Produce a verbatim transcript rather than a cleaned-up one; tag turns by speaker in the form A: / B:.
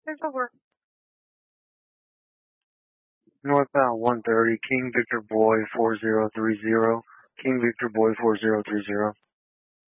A: It's over.
B: Northbound one thirty, King Victor Boy four zero three zero. King Victor Boy four zero three zero.